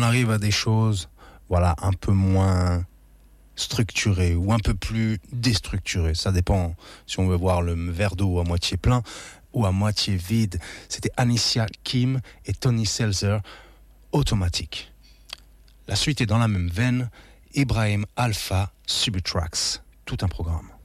arrive à des choses, voilà, un peu moins structurées ou un peu plus déstructurées. Ça dépend si on veut voir le verre d'eau à moitié plein ou à moitié vide. C'était Anicia Kim et Tony Seltzer, Automatique. La suite est dans la même veine, Ibrahim Alpha, Subutrax, tout un programme.